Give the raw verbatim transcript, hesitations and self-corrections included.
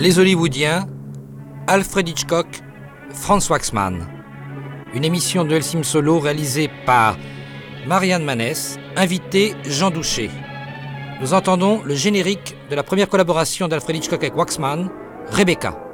Les Hollywoodiens, Alfred Hitchcock, Franz Waxman. Une émission de Helsim Solo réalisée par Marianne Manès, invité Jean Douché. Nous entendons le générique de la première collaboration d'Alfred Hitchcock avec Waxman, Rebecca.